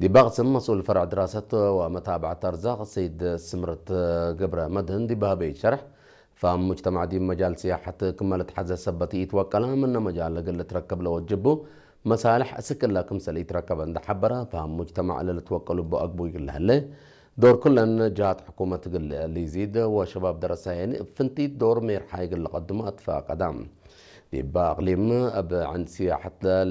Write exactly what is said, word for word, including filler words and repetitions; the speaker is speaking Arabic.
دي باغسم مسؤول فرع دراسة ومتابعة أرزاق السيد سمرة قبرة مدهن دي بهبي شرح فمجتمع دي مجال سياحة كمالة حزة سبتي يتوكلها من مجال اللي تركب له وجبه مصالح أسكن لكم سلي يتركب عند حبرها فهم مجتمع اللي توكلوا بأقبو يقول لها دور كلن جهات حكومة اللي يزيد وشباب دراسة يعني فنتي دور مير حاجة اللي قدمت فقدام يبقى أقليم أب عن سياحة